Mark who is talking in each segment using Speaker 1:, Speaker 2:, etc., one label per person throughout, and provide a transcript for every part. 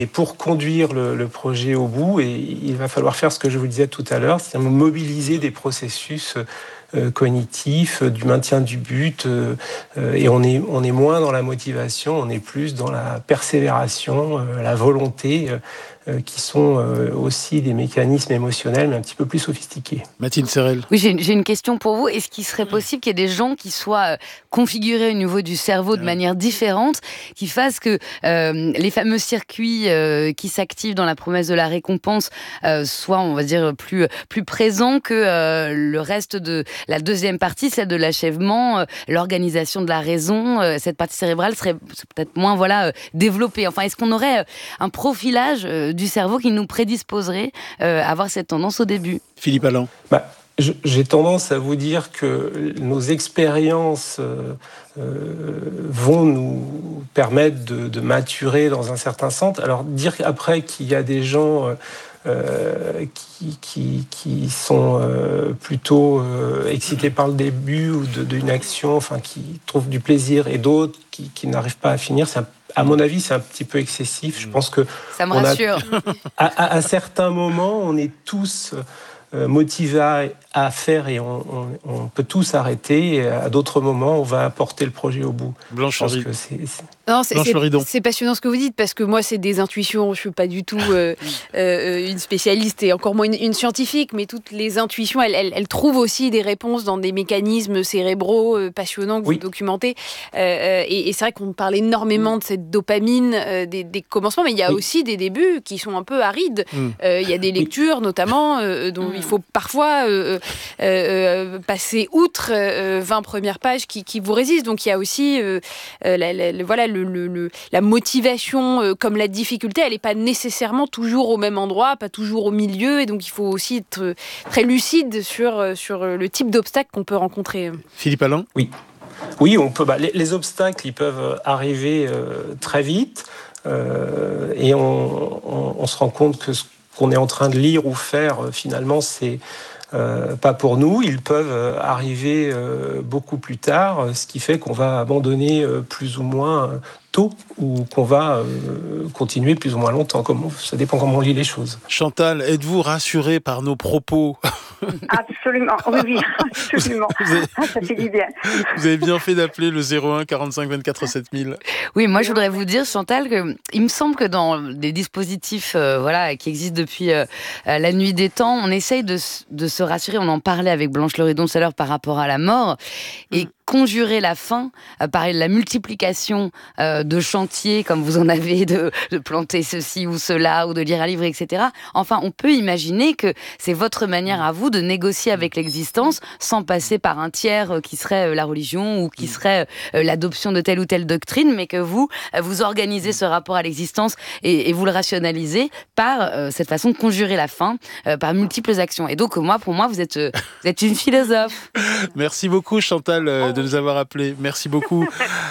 Speaker 1: Et pour conduire le projet au bout, et il va falloir faire ce que je vous disais tout à l'heure, c'est-à-dire mobiliser des processus cognitifs, du maintien du but, et on est moins dans la motivation, on est plus dans la persévération, la volonté, qui sont aussi des mécanismes émotionnels, mais un petit peu plus sophistiqués.
Speaker 2: Mathilde Serrel.
Speaker 3: Oui, j'ai une question pour vous. Est-ce qu'il serait possible qu'il y ait des gens qui soient configurés au niveau du cerveau de manière différente, qui fassent que les fameux circuits qui s'activent dans la promesse de la récompense soient, on va dire, plus présents que le reste de la deuxième partie, celle de l'achèvement, l'organisation de la raison, cette partie cérébrale serait peut-être moins développée. Enfin, est-ce qu'on aurait un profilage du cerveau qui nous prédisposerait à avoir cette tendance au début?
Speaker 2: Philippe Allan.
Speaker 1: J'ai tendance à vous dire que nos expériences vont nous permettre de maturer dans un certain sens. Alors dire après qu'il y a des gens qui sont plutôt excités par le début ou d'une action, enfin qui trouvent du plaisir, et d'autres qui n'arrivent pas à finir, à mon avis, c'est un petit peu excessif. Je pense que
Speaker 3: ça me rassure.
Speaker 1: À certains moments, on est tous motivés à faire et on peut tous arrêter. Et à d'autres moments, on va porter le projet au bout.
Speaker 2: Blanche Leridon.
Speaker 4: C'est passionnant ce que vous dites, parce que moi, c'est des intuitions. Je ne suis pas du tout une spécialiste et encore moins une scientifique, mais toutes les intuitions, elles trouvent aussi des réponses dans des mécanismes cérébraux passionnants que vous documentez. Et c'est vrai qu'on parle énormément de cette dopamine, des commencements, mais il y a aussi des débuts qui sont un peu arides. Il y a des lectures, notamment, dont il faut parfois passer outre 20 premières pages qui vous résistent. Donc il y a aussi la motivation comme la difficulté, elle n'est pas nécessairement toujours au même endroit, pas toujours au milieu, et donc il faut aussi être très lucide sur le type d'obstacle qu'on peut rencontrer.
Speaker 2: Philippe Allan.
Speaker 1: Oui, on peut. Les obstacles, ils peuvent arriver très vite, et on se rend compte que ce qu'on est en train de lire ou faire, finalement, c'est pas pour nous. Ils peuvent arriver beaucoup plus tard, ce qui fait qu'on va abandonner plus ou moins tôt, ou qu'on va continuer plus ou moins longtemps. Ça dépend comment on lit les choses.
Speaker 2: Chantal, êtes-vous rassurée par nos propos ?
Speaker 5: Absolument, oui, absolument. Ça fait du bien.
Speaker 2: Vous avez bien fait d'appeler le 01 45 24 7000.
Speaker 3: Oui, moi je voudrais vous dire, Chantal, qu'il me semble que dans des dispositifs qui existent depuis la nuit des temps, on essaye de se rassurer. On en parlait avec Blanche Leridon tout à l'heure par rapport à la mort, et conjurer la fin par la multiplication de chantiers, comme vous en avez, de planter ceci ou cela, ou de lire un livre, etc. Enfin, on peut imaginer que c'est votre manière à vous de négocier avec l'existence sans passer par un tiers qui serait la religion ou qui serait l'adoption de telle ou telle doctrine, mais que vous organisez ce rapport à l'existence et vous le rationalisez par cette façon de conjurer la fin par multiples actions. Et donc, pour moi, vous êtes une philosophe.
Speaker 2: Merci beaucoup, Chantal, de nous avoir appelés. Merci beaucoup.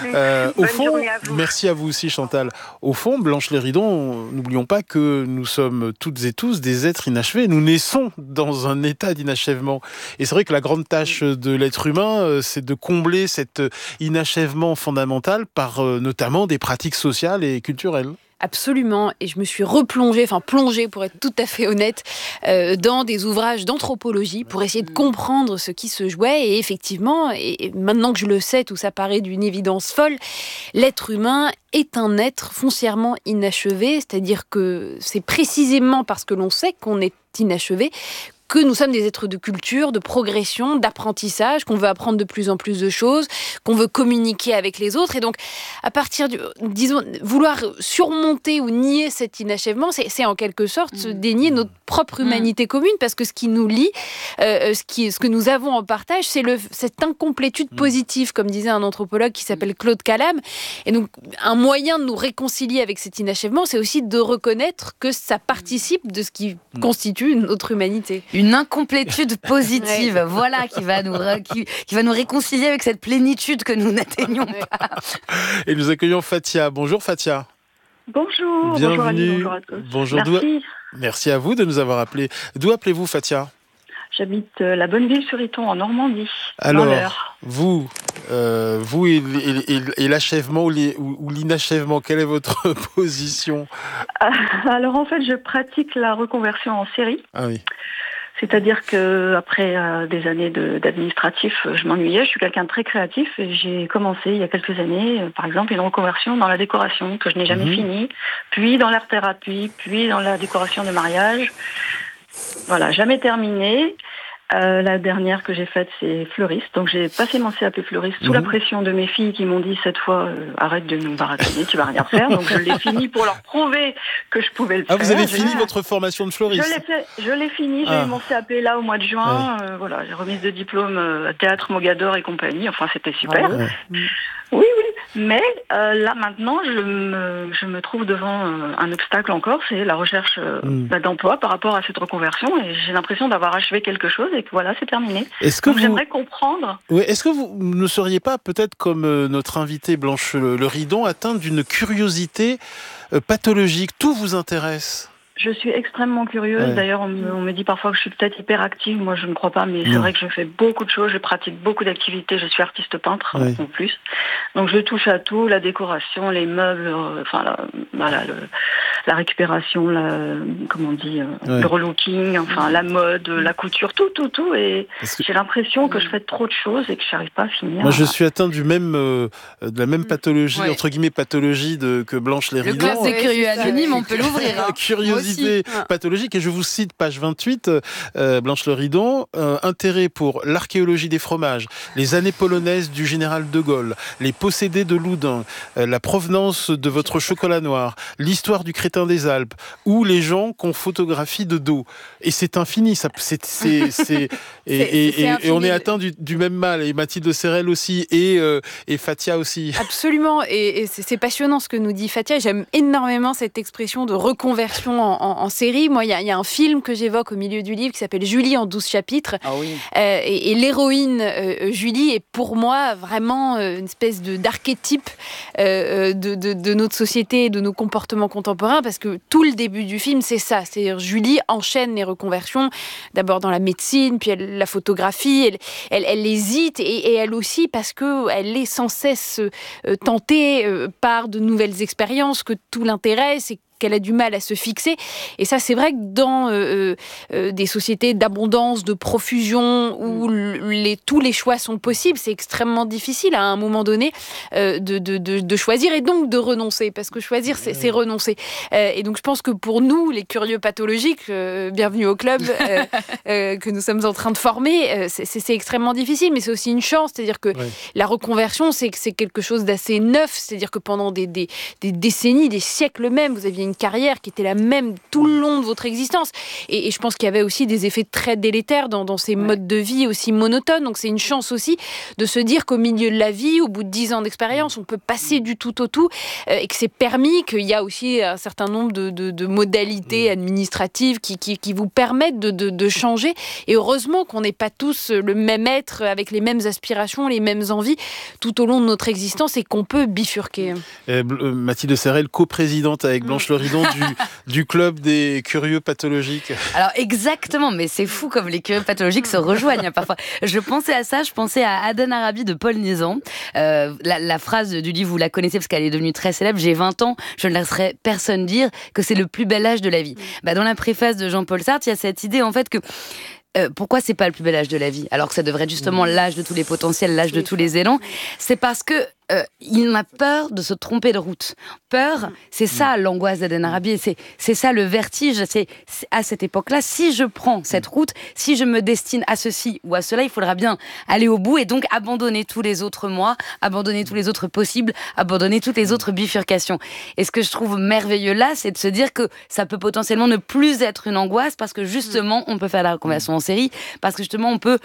Speaker 2: Au fond, merci à vous aussi, Chantal. Au fond, Blanche Leridon, n'oublions pas que nous sommes toutes et tous des êtres inachevés. Nous naissons dans un état d'inachèvement. Et c'est vrai que la grande tâche de l'être humain, c'est de combler cet inachèvement fondamental par notamment des pratiques sociales et culturelles.
Speaker 4: Absolument, et je me suis plongée pour être tout à fait honnête, dans des ouvrages d'anthropologie pour essayer de comprendre ce qui se jouait. Et effectivement, et maintenant que je le sais, tout ça paraît d'une évidence folle, l'être humain est un être foncièrement inachevé, c'est-à-dire que c'est précisément parce que l'on sait qu'on est inachevé que nous sommes des êtres de culture, de progression, d'apprentissage, qu'on veut apprendre de plus en plus de choses, qu'on veut communiquer avec les autres. Et donc, à partir vouloir surmonter ou nier cet inachèvement, c'est en quelque sorte dénier notre propre humanité commune, parce que ce qui nous lie, ce que nous avons en partage, c'est cette incomplétude positive, comme disait un anthropologue qui s'appelle Claude Callame. Et donc, un moyen de nous réconcilier avec cet inachèvement, c'est aussi de reconnaître que ça participe de ce qui constitue notre humanité.
Speaker 3: Une incomplétude positive, ouais. Voilà, qui va nous réconcilier avec cette plénitude que nous n'atteignons pas.
Speaker 2: Et nous accueillons Fatia. Bonjour Fatia.
Speaker 5: Bonjour.
Speaker 2: Bienvenue.
Speaker 5: Bonjour à tous.
Speaker 2: Bonjour.
Speaker 5: Merci.
Speaker 2: Merci à vous de nous avoir appelés. D'où appelez-vous Fatia ?
Speaker 5: J'habite la Bonneville-sur-Iton en Normandie.
Speaker 2: Alors, vous et l'achèvement ou l'inachèvement, quelle est votre position?
Speaker 5: Alors en fait, je pratique la reconversion en série.
Speaker 2: Ah oui.
Speaker 5: C'est-à-dire que après des années d'administratif, je m'ennuyais. Je suis quelqu'un de très créatif et j'ai commencé il y a quelques années, par exemple, une reconversion dans la décoration que je n'ai jamais finie, puis dans l'art-thérapie, puis dans la décoration de mariage. Voilà, jamais terminé. La dernière que j'ai faite, c'est fleuriste. Donc j'ai passé mon CAP fleuriste sous la pression de mes filles qui m'ont dit cette fois arrête de nous baratonner, tu vas rien faire. Donc je l'ai fini pour leur prouver que je pouvais le faire.
Speaker 2: Ah, vous avez fini votre formation de fleuriste?
Speaker 5: Je l'ai fini, j'ai eu mon CAP là au mois de juin. Voilà, j'ai remise de diplôme théâtre Mogador et compagnie. Enfin, c'était super. Oui. Mais là maintenant, je me trouve devant un obstacle encore, c'est la recherche d'emploi par rapport à cette reconversion. Et j'ai l'impression d'avoir achevé quelque chose et que voilà, c'est terminé. Donc j'aimerais comprendre.
Speaker 2: Oui, est-ce que vous ne seriez pas peut-être comme notre invitée Blanche Le Ridon atteinte d'une curiosité pathologique? Tout vous intéresse?
Speaker 5: Je suis extrêmement curieuse. D'ailleurs, on me dit parfois que je suis peut-être hyperactive. Moi, je ne crois pas, mais c'est vrai que je fais beaucoup de choses. Je pratique beaucoup d'activités. Je suis artiste peintre en plus. Donc, je touche à tout, la décoration, les meubles, la récupération, le relooking, la mode, la couture, tout. Et j'ai l'impression que je fais trop de choses et que je n'arrive pas à finir.
Speaker 2: Moi, je suis atteint de la même pathologie, entre guillemets pathologie que Blanche Le Ridon.
Speaker 3: Le club des curieux anonymes, on peut l'ouvrir.
Speaker 2: Curiosité pathologique, et je vous cite page 28, Blanche Le Ridon, intérêt pour l'archéologie des fromages, les années polonaises du général de Gaulle, les possédés de Loudun, la provenance de votre chocolat noir, l'histoire du crétin des Alpes, ou les gens qu'on photographie de dos. Et c'est infini, et on est atteint du même mal, et Mathilde Serrel aussi, et Fathia aussi.
Speaker 4: Absolument, et c'est passionnant ce que nous dit Fathia. J'aime énormément cette expression de reconversion en série. Moi, il y a un film que j'évoque au milieu du livre qui s'appelle Julie en 12 chapitres.
Speaker 3: Ah oui.
Speaker 4: Et l'héroïne Julie est pour moi vraiment une espèce d'archétype de notre société et de nos comportements contemporains, parce que tout le début du film, c'est ça. C'est-à-dire Julie enchaîne les reconversions, d'abord dans la médecine, puis la photographie. Elle hésite, et elle aussi parce qu'elle est sans cesse tentée par de nouvelles expériences, que tout l'intéresse et qu'elle a du mal à se fixer. Et ça, c'est vrai que dans des sociétés d'abondance, de profusion, où tous les choix sont possibles, c'est extrêmement difficile à un moment donné de choisir et donc de renoncer. Parce que choisir, c'est renoncer. Et donc, je pense que pour nous, les curieux pathologiques, bienvenue au club que nous sommes en train de former, c'est extrêmement difficile, mais c'est aussi une chance. C'est-à-dire que la reconversion, c'est quelque chose d'assez neuf. C'est-à-dire que pendant des décennies, des siècles même, vous aviez une carrière qui était la même tout le long de votre existence. Et je pense qu'il y avait aussi des effets très délétères dans ces modes de vie aussi monotones. Donc c'est une chance aussi de se dire qu'au milieu de la vie, au bout de 10 ans d'expérience, on peut passer du tout au tout, et que c'est permis, qu'il y a aussi un certain nombre de modalités administratives qui vous permettent de changer. Et heureusement qu'on n'est pas tous le même être, avec les mêmes aspirations, les mêmes envies tout au long de notre existence, et qu'on peut bifurquer.
Speaker 2: Mathilde Serrel, coprésidente avec Blanche Le Ridon du club des curieux pathologiques.
Speaker 3: Alors exactement, mais c'est fou comme les curieux pathologiques se rejoignent parfois. Je pensais à ça, je pensais à Aden Arabi de Paul Nizan. La phrase du livre, vous la connaissez parce qu'elle est devenue très célèbre. J'ai 20 ans, je ne laisserai personne dire que c'est le plus bel âge de la vie. Dans la préface de Jean-Paul Sartre, il y a cette idée en fait que pourquoi c'est pas le plus bel âge de la vie alors que ça devrait être justement l'âge de tous les potentiels, l'âge de tous les élans? C'est parce que il a peur de se tromper de route. Peur, c'est ça l'angoisse d'Aden Arabi, c'est ça le vertige. C'est à cette époque-là, si je prends cette route, si je me destine à ceci ou à cela, il faudra bien aller au bout et donc abandonner tous les autres mois, abandonner tous les autres possibles, abandonner toutes les autres bifurcations. Et ce que je trouve merveilleux là, c'est de se dire que ça peut potentiellement ne plus être une angoisse parce que justement, on peut faire la reconversion en série, parce que justement, on peut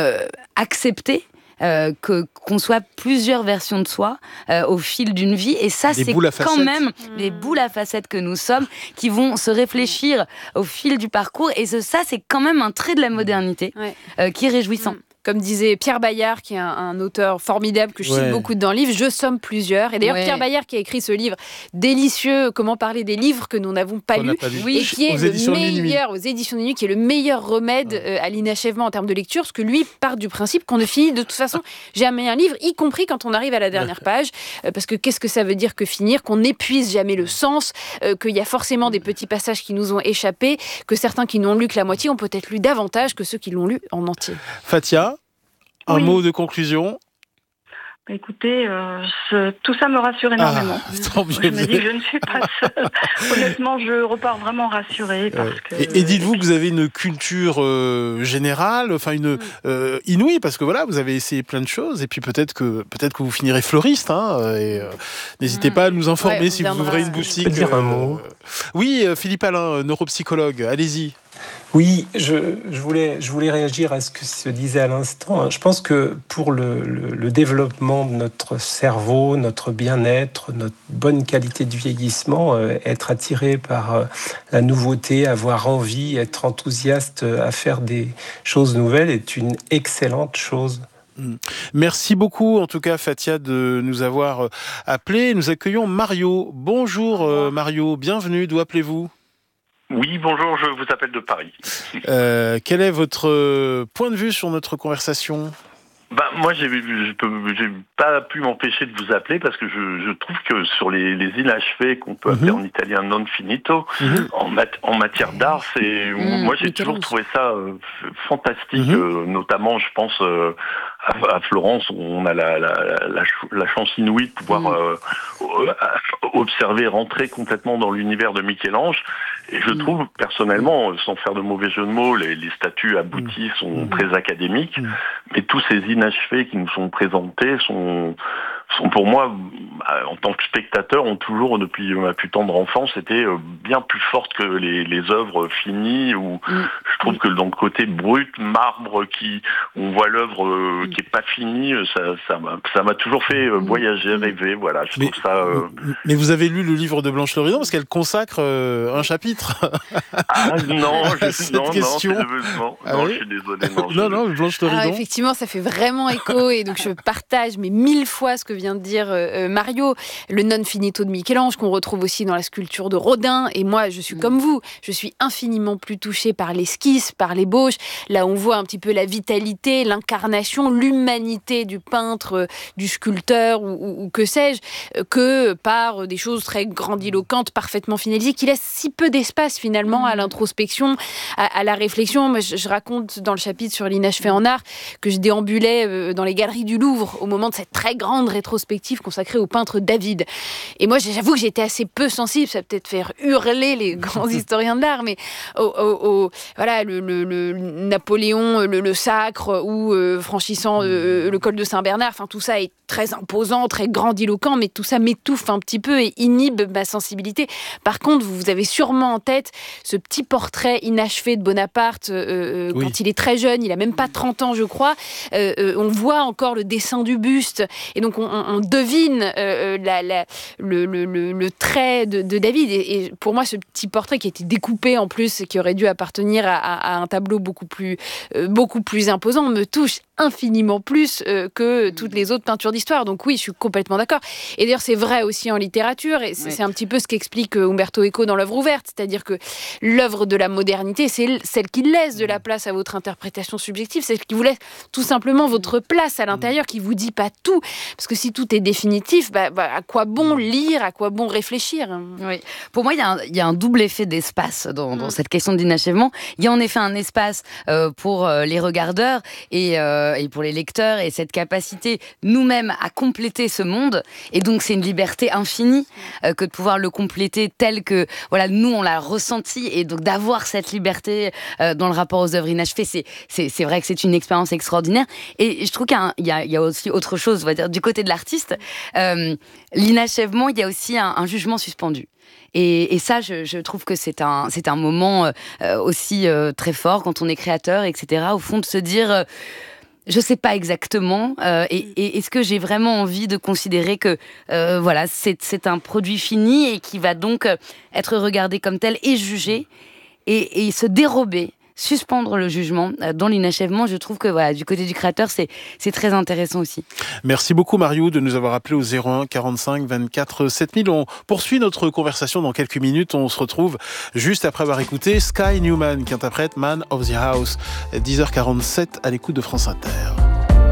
Speaker 3: accepter qu'on soit plusieurs versions de soi au fil d'une vie, et ça c'est quand même les boules à facettes que nous sommes qui vont se réfléchir au fil du parcours, et ça c'est quand même un trait de la modernité qui est réjouissant.
Speaker 4: Comme disait Pierre Bayard, qui est un auteur formidable que je cite beaucoup dans le livre, je somme plusieurs. Et d'ailleurs, Pierre Bayard qui a écrit ce livre délicieux, Comment parler des livres que nous n'avons pas lus, et qui est le meilleur, aux éditions de Nuit, qui est le meilleur remède à l'inachèvement en termes de lecture, parce que lui part du principe qu'on ne finit de toute façon jamais un livre, y compris quand on arrive à la dernière page, parce que qu'est-ce que ça veut dire que finir, qu'on n'épuise jamais le sens, qu'il y a forcément des petits passages qui nous ont échappé, que certains qui n'ont lu que la moitié ont peut-être lu davantage que ceux qui l'ont lu en entier.
Speaker 2: Fathia, un mot de conclusion?
Speaker 5: Écoutez, tout ça me rassure énormément.
Speaker 2: Je me
Speaker 5: dis que je ne suis pas seule. Honnêtement, je repars vraiment rassurée. Parce que,
Speaker 2: et dites-vous que vous avez une culture générale, inouïe, parce que voilà, vous avez essayé plein de choses, et puis peut-être que vous finirez fleuriste. N'hésitez pas à nous informer si vous ouvrez une boutique.
Speaker 1: Je peux dire un mot.
Speaker 2: Oui, Philippe Alain, neuropsychologue, allez-y.
Speaker 1: Oui, je voulais réagir à ce que se disait à l'instant. Je pense que pour le développement de notre cerveau, notre bien-être, notre bonne qualité de vieillissement, être attiré par la nouveauté, avoir envie, être enthousiaste à faire des choses nouvelles est une excellente chose.
Speaker 2: Merci beaucoup, en tout cas, Fathia, de nous avoir appelés. Nous accueillons Mario. Bonjour Mario, bienvenue, d'où appelez-vous ?
Speaker 6: Oui, bonjour, je vous appelle de Paris.
Speaker 2: Quel est votre point de vue sur notre conversation ?
Speaker 6: Moi, j'ai pas pu m'empêcher de vous appeler parce que je trouve que sur les inachevés qu'on peut appeler en italien non finito, en matière d'art, moi j'ai toujours trouvé ça fantastique, notamment je pense à Florence où on a la chance inouïe de pouvoir observer, rentrer complètement dans l'univers de Michel-Ange. Et je trouve personnellement, sans faire de mauvais jeu de mots, les statues abouties sont très académiques, mais tous ces inachevés qui nous sont présentés sont pour moi, en tant que spectateur, ont toujours, depuis ma plus tendre enfance, été bien plus fortes que les œuvres finies, où je trouve que dans le côté brut, marbre, on voit l'œuvre qui est pas finie, ça m'a toujours fait voyager, rêver, voilà, je trouve ça...
Speaker 2: Mais vous avez lu le livre de Blanche Loridon, parce qu'elle consacre un chapitre
Speaker 6: non,
Speaker 2: cette question.
Speaker 6: Je suis désolé.
Speaker 2: Non, Blanche Loridon.
Speaker 4: Effectivement, ça fait vraiment écho, et donc je partage 1000 fois ce que vient de dire Mario, le non finito de Michel-Ange qu'on retrouve aussi dans la sculpture de Rodin. Et moi, je suis comme vous, je suis infiniment plus touchée par l'esquisse, par l'ébauche. Là, on voit un petit peu la vitalité, l'incarnation, l'humanité du peintre, du sculpteur ou que sais-je, que par des choses très grandiloquentes, parfaitement finalisées, qui laissent si peu d'espace finalement à l'introspection, à la réflexion. Moi, je raconte dans le chapitre sur l'inachevé en art que je déambulais dans les galeries du Louvre au moment de cette très grande rétrospective consacrée au peintre David. Et moi, j'avoue que j'étais assez peu sensible, ça va peut-être faire hurler les grands historiens de l'art, mais voilà, le Napoléon, le Sacre, ou franchissant le col de Saint-Bernard, enfin tout ça est très imposant, très grandiloquent, mais tout ça m'étouffe un petit peu et inhibe ma sensibilité. Par contre, vous avez sûrement en tête ce petit portrait inachevé de Bonaparte quand il est très jeune, il a même pas 30 ans, je crois. On voit encore le dessin du buste, et donc on devine le trait de David. Et pour moi, ce petit portrait qui a été découpé en plus, qui aurait dû appartenir à un tableau beaucoup plus imposant, me touche infiniment plus que toutes les autres peintures d'histoire. Donc oui, je suis complètement d'accord. Et d'ailleurs, c'est vrai aussi en littérature, et c'est un petit peu ce qu'explique Umberto Eco dans l'œuvre ouverte, c'est-à-dire que l'œuvre de la modernité, c'est celle qui laisse de la place à votre interprétation subjective, c'est celle qui vous laisse tout simplement votre place à l'intérieur, qui vous dit pas tout, parce que si tout est définitif, à quoi bon lire, à quoi bon réfléchir?
Speaker 3: Oui. Pour moi, il y a un double effet d'espace dans cette question d'inachèvement. Il y a en effet un espace pour les regardeurs et pour les lecteurs, et cette capacité nous-mêmes à compléter ce monde, et donc c'est une liberté infinie que de pouvoir le compléter tel que voilà, nous on l'a ressenti, et donc d'avoir cette liberté dans le rapport aux œuvres inachevées, c'est vrai que c'est une expérience extraordinaire. Et je trouve qu'il y a aussi autre chose, on va dire, du côté de l'artiste, l'inachèvement, il y a aussi un jugement suspendu. Et ça, je trouve que c'est un moment aussi très fort quand on est créateur, etc. Au fond, de se dire, je sais pas exactement, et est-ce que j'ai vraiment envie de considérer que voilà, c'est un produit fini et qui va donc être regardé comme tel et jugé, et se dérober suspendre le jugement dans l'inachèvement. Je trouve que voilà, du côté du créateur, c'est très intéressant aussi.
Speaker 2: Merci beaucoup Mariou de nous avoir appelé au 01 45 24 7000. On poursuit notre conversation dans quelques minutes. On se retrouve juste après avoir écouté Sky Newman qui interprète Man of the House. 10h47 à l'écoute de France Inter.